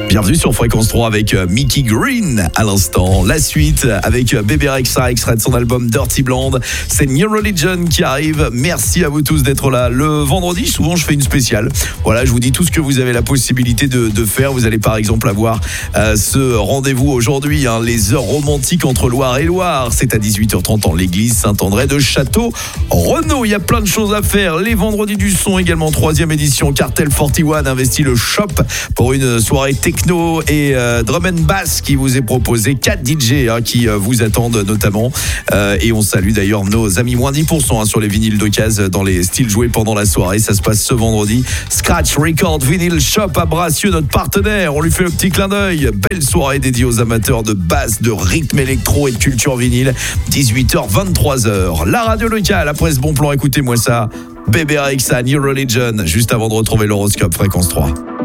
Bienvenue sur Fréquence 3 avec Mickey Green à l'instant. La suite avec Bebe Rexha, extrait de son album Dirty Blonde. C'est New Religion qui arrive. Merci à vous tous d'être là. Le vendredi, souvent je fais une spéciale. Voilà, je vous dis tout ce que vous avez la possibilité de faire. Vous allez par exemple avoir ce rendez-vous aujourd'hui, les heures romantiques entre Loire et Loire. C'est à 18h30 en l'église Saint-André de Château-Renaud. Il y a plein de choses à faire. Les vendredis du son également, 3e édition. Cartel 41 investit le shop pour une soirée techno et drum and bass qui vous est proposé. 4 DJ qui vous attendent notamment. Et on salue d'ailleurs nos amis moins 10% sur les vinyles d'occasion dans les styles joués pendant la soirée. Ça se passe ce vendredi. Scratch Record Vinyl Shop à Bracieux, notre partenaire. On lui fait le petit clin d'œil. Belle soirée dédiée aux amateurs de bass, de rythme électro et de culture vinyle. 18h, 23h. La radio locale, après ce bon plan, écoutez-moi ça. Bebe Rexha, New Religion, juste avant de retrouver l'horoscope Fréquence 3.